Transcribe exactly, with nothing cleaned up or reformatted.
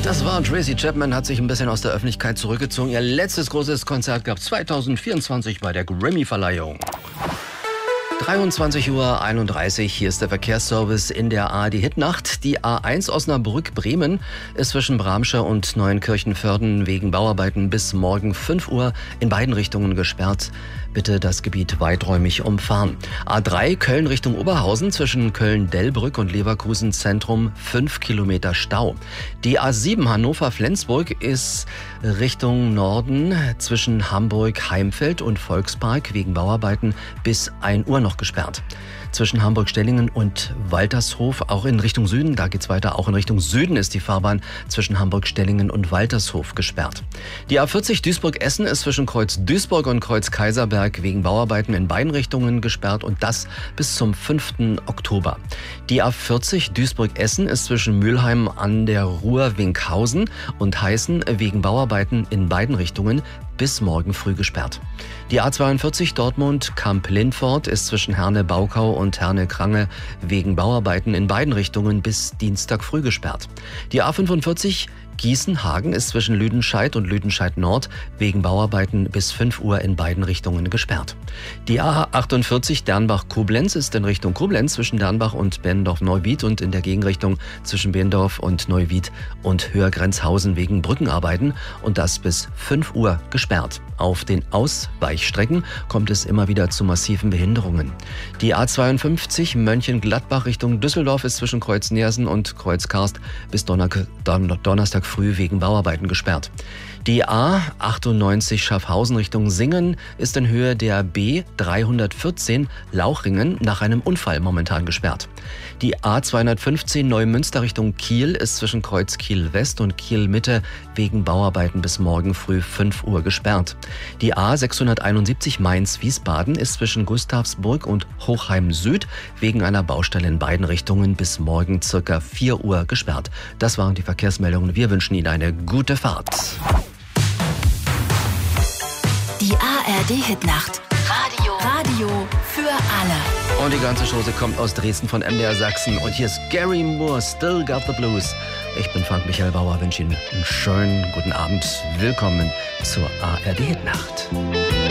Das war Tracy Chapman, hat sich ein bisschen aus der Öffentlichkeit zurückgezogen. Ihr letztes großes Konzert gab es zwanzig vierundzwanzig bei der Grammy-Verleihung. dreiundzwanzig Uhr einunddreißig, hier ist der Verkehrsservice in der A R D-Hitnacht. Die A eins Osnabrück-Bremen ist zwischen Bramsche und Neuenkirchen-Vörden wegen Bauarbeiten bis morgen fünf Uhr in beiden Richtungen gesperrt. Bitte das Gebiet weiträumig umfahren. A drei Köln Richtung Oberhausen zwischen Köln-Dellbrück und Leverkusen Zentrum fünf Kilometer Stau. Die A sieben Hannover-Flensburg ist Richtung Norden zwischen Hamburg-Heimfeld und Volkspark wegen Bauarbeiten bis ein Uhr noch gesperrt. Zwischen Hamburg-Stellingen und Waltershof, auch in Richtung Süden, da geht's weiter, auch in Richtung Süden ist die Fahrbahn zwischen Hamburg-Stellingen und Waltershof gesperrt. Die A vierzig Duisburg-Essen ist zwischen Kreuz Duisburg und Kreuz Kaiserberg wegen Bauarbeiten in beiden Richtungen gesperrt und das bis zum fünften Oktober. Die A vierzig Duisburg-Essen ist zwischen Mülheim an der Ruhr Winkhausen und Heißen wegen Bauarbeiten in beiden Richtungen bis morgen früh gesperrt. Die A zweiundvierzig Dortmund-Kamp-Lindfort ist zwischen Herne-Baukau und Herne-Krange wegen Bauarbeiten in beiden Richtungen bis Dienstag früh gesperrt. Die A fünfundvierzig Gießen-Hagen ist zwischen Lüdenscheid und Lüdenscheid-Nord wegen Bauarbeiten bis fünf Uhr in beiden Richtungen gesperrt. Die A achtundvierzig Dernbach-Koblenz ist in Richtung Koblenz zwischen Dernbach und Behrendorf-Neuwied und in der Gegenrichtung zwischen Behrendorf und Neuwied und Höhergrenzhausen wegen Brückenarbeiten und das bis fünf Uhr gesperrt. Auf den Ausweichstrecken kommt es immer wieder zu massiven Behinderungen. Die A zweiundfünfzig Mönchengladbach Richtung Düsseldorf ist zwischen Kreuz Neersen und Kreuz Karst bis Donner- Don- Donnerstag früh wegen Bauarbeiten gesperrt. Die A achtundneunzig Schaffhausen Richtung Singen ist in Höhe der B dreihundertvierzehn Lauchringen nach einem Unfall momentan gesperrt. Die A zweihundertfünfzehn Neumünster Richtung Kiel ist zwischen Kreuz Kiel West und Kiel Mitte wegen Bauarbeiten bis morgen früh fünf Uhr gesperrt. Die A sechshunderteinundsiebzig Mainz-Wiesbaden ist zwischen Gustavsburg und Hochheim Süd wegen einer Baustelle in beiden Richtungen bis morgen circa vier Uhr gesperrt. Das waren die Verkehrsmeldungen. Wir wünschen Ihnen eine gute Fahrt. Die A R D-Hitnacht. Radio. Radio für alle. Und die ganze Chose kommt aus Dresden von M D R Sachsen. Und hier ist Gary Moore, Still Got the Blues. Ich bin Frank Michael Bauer, wünsche Ihnen einen schönen guten Abend. Willkommen zur A R D-Hitnacht.